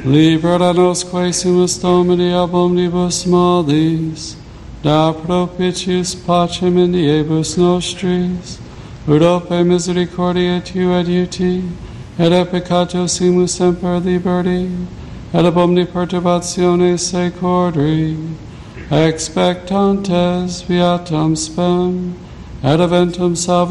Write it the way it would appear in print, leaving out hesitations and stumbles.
Libera nos quae sumus Domini ab omnibus maldis, da propitius pacem in diebus nostris, ut ope misericordia tua et iuti, et a peccato simus semper liberti, et ab omni perturbatione secordri, expectantes viatam spem, et eventum salvationem